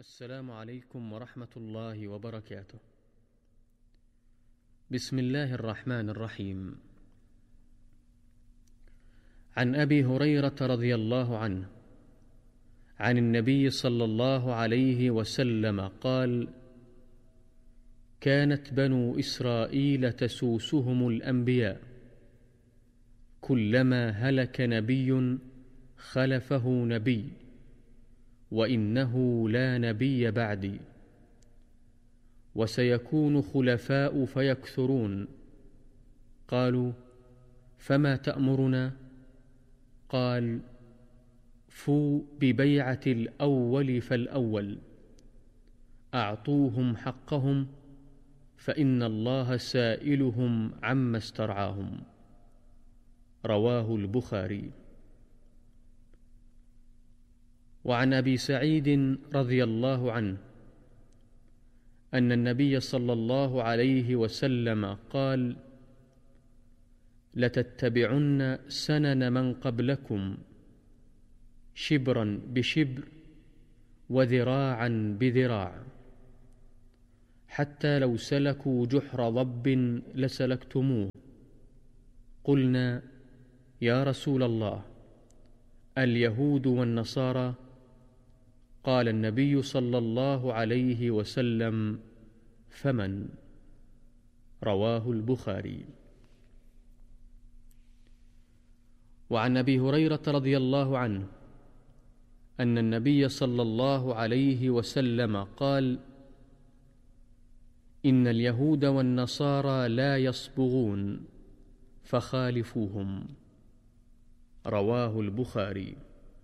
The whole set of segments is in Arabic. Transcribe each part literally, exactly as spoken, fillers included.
السلام عليكم ورحمة الله وبركاته. بسم الله الرحمن الرحيم. عن أبي هريرة رضي الله عنه عن النبي صلى الله عليه وسلم قال: كانت بنو إسرائيل تسوسهم الأنبياء، كلما هلك نبي خلفه نبي، وإنه لا نبي بعدي، وسيكون خلفاء فيكثرون. قالوا: فما تأمرنا؟ قال: فوا ببيعة الأول فالأول، أعطوهم حقهم، فإن الله سائلهم عما استرعاهم. رواه البخاري. وعن أبي سعيد رضي الله عنه أن النبي صلى الله عليه وسلم قال: لتتبعن سنن من قبلكم شبرا بشبر وذراعا بذراع، حتى لو سلكوا جحر ضب لسلكتموه. قلنا: يا رسول الله، اليهود والنصارى؟ قال النبي صلى الله عليه وسلم: فمن؟ رواه البخاري. وعن أبي هريرة رضي الله عنه أن النبي صلى الله عليه وسلم قال: إن اليهود والنصارى لا يصبغون فخالفوهم. رواه البخاري.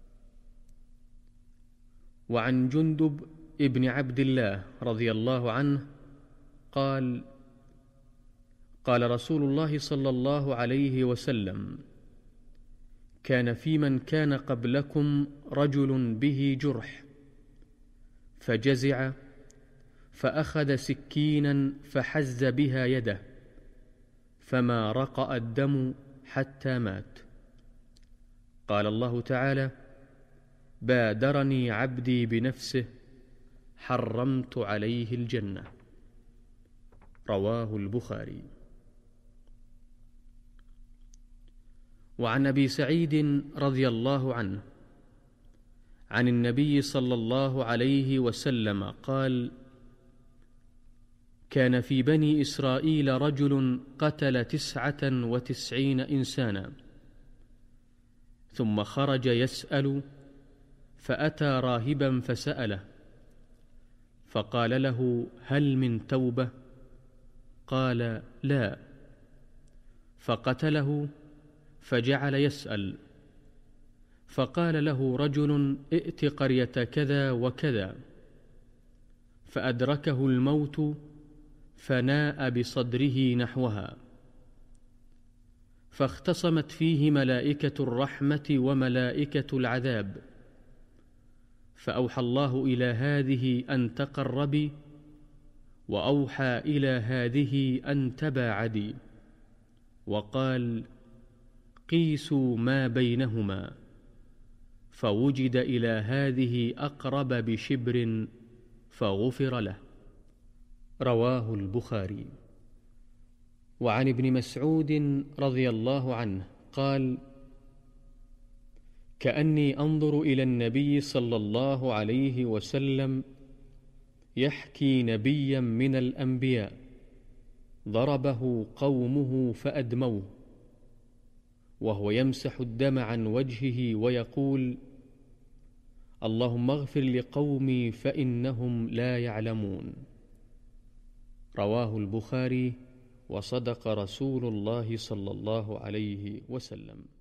وعن جندب ابن عبد الله رضي الله عنه قال: قال رسول الله صلى الله عليه وسلم: كان في من كان قبلكم رجل به جرح، فجزع فأخذ سكينا فحز بها يده، فما رقأ الدم حتى مات. قال الله تعالى: بادرني عبدي بنفسه حرمت عليه الجنة. رواه البخاري. وعن أبي سعيد رضي الله عنه عن النبي صلى الله عليه وسلم قال: كان في بني إسرائيل رجل قتل تسعة وتسعين إنسانا، ثم خرج يسأل، فأتى راهبا فسأله، فقال له: هل من توبة؟ قال: لا. فقتله، فجعل يسأل، فقال له رجل: ائت قرية كذا وكذا، فأدركه الموت فناء بصدره نحوها، فاختصمت فيه ملائكة الرحمة وملائكة العذاب، فأوحى الله إلى هذه أن تقربي، وأوحى إلى هذه أن تباعدي، وقال: قيسوا ما بينهما، فوجد إلى هذه أقرب بشبر فغفر له. رواه البخاري. وعن ابن مسعود رضي الله عنه قال: كأني أنظر إلى النبي صلى الله عليه وسلم يحكي نبيا من الأنبياء ضربه قومه فأدموه، وهو يمسح الدم عن وجهه ويقول: اللهم اغفر لقومي فإنهم لا يعلمون. رواه البخاري. وصدق رسول الله صلى الله عليه وسلم.